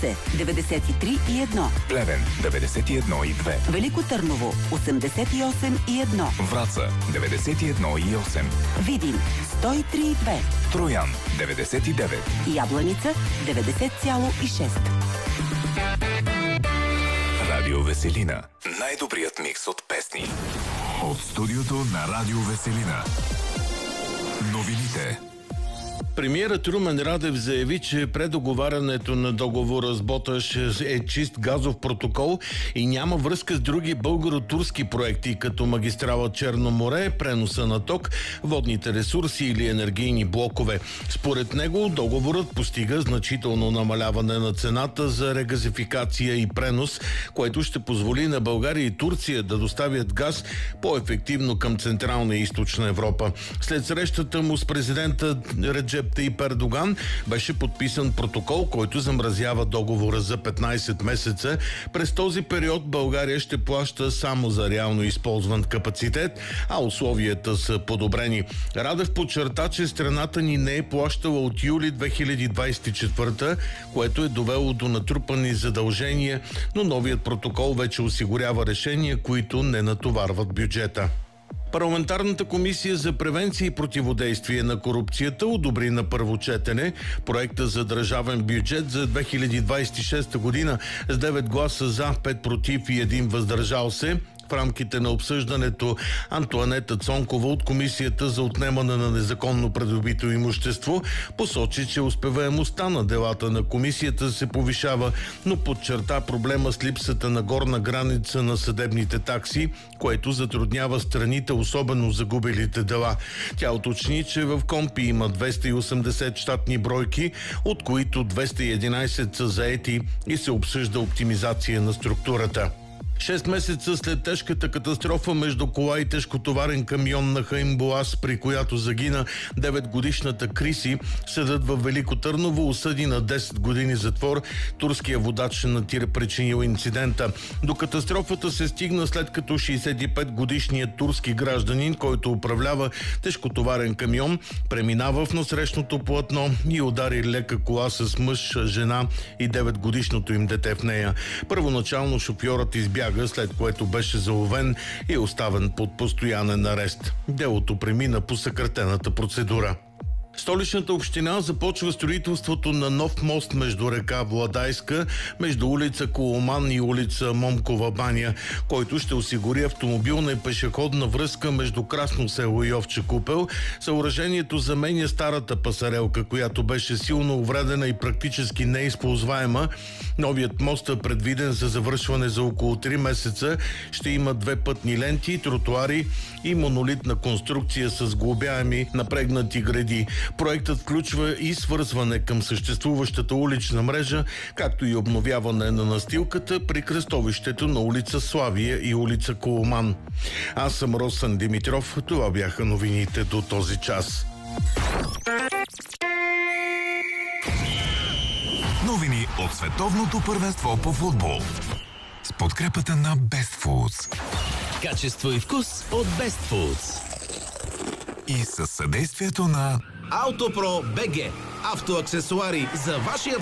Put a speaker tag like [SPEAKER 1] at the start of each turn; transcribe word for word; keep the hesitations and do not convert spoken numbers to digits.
[SPEAKER 1] Русе деветдесет и три и едно,
[SPEAKER 2] Плевен деветдесет и едно и две,
[SPEAKER 1] Велико Търново осемдесет и осем и едно,
[SPEAKER 2] Враца деветдесет и едно и осем,
[SPEAKER 1] Видин сто и три и две,
[SPEAKER 2] Троян деветдесет и девет,
[SPEAKER 1] Ябланица деветдесет цяло и шест.
[SPEAKER 2] Радио Веселина. Най-добрият микс от песни. От студиото на Радио Веселина. Новините.
[SPEAKER 3] Премиерът Румен Радев заяви, че предоговарянето на договора с Боташ е чист газов протокол и няма връзка с други българо-турски проекти, като магистрала Черно море, преноса на ток, водните ресурси или енергийни блокове. Според него договорът постига значително намаляване на цената за регазификация и пренос, което ще позволи на България и Турция да доставят газ по-ефективно към Централна и Източна Европа. След срещата му с президента Реджеп Тайип Ердоган беше подписан протокол, който замразява договора за петнайсет месеца. През този период България ще плаща само за реално използван капацитет, а условията са подобрени. Радев подчерта, че страната ни не е плащала от юли две хиляди двайсет и четвърта, което е довело до натрупани задължения, но новият протокол вече осигурява решения, които не натоварват бюджета. Парламентарната комисия за превенция и противодействие на корупцията одобри на първо четене проекта за държавен бюджет за две хиляди двайсет и шеста година с девет гласа за, пет против и един въздържал се. В рамките на обсъждането Антоанета Цонкова от Комисията за отнемане на незаконно придобито имущество посочи, че успеваемостта на делата на комисията се повишава, но подчерта проблема с липсата на горна граница на съдебните такси, което затруднява страните, особено загубилите дела. Тя уточни, че в КОМПИ има двеста и осемдесет щатни бройки, от които двеста и единайсет са заети и се обсъжда оптимизация на структурата. Шест месеца след тежката катастрофа между кола и тежкотоварен камион на Хаин Буас, при която загина деветгодишната Криси, съдът във Велико Търново осъди на десет години затвор турския водач на тир, причинил инцидента. До катастрофата се стигна след като шейсет и пет годишният турски гражданин, който управлява тежкотоварен камион, преминава в насрещното платно и удари лека кола с мъж, жена и деветгодишното им дете в нея. Първоначално шофьорът избяга, след което беше заловен и оставен под постоянен арест. Делото премина по съкратената процедура. Столичната община започва строителството на нов мост между река Владайска, между улица Коломан и улица Момкова баня, който ще осигури автомобилна и пешеходна връзка между Красно село и Овча купел. Съоръжението заменя старата пасарелка, която беше силно увредена и практически неизползваема. Новият мост е предвиден за завършване за около три месеца. Ще има две пътни ленти, тротуари и монолитна конструкция с глобяеми напрегнати греди. Проектът включва и свързване към съществуващата улична мрежа, както и обновяване на настилката при кръстовището на улица Славия и улица Коломан. Аз съм Росен Димитров. Това бяха новините до този час.
[SPEAKER 2] Новини от световното първенство по футбол. С подкрепата на Best Foods.
[SPEAKER 4] Качество и вкус от Best Foods.
[SPEAKER 2] И със съдействието на
[SPEAKER 4] Автопро БГ. Автоаксесуари за вашия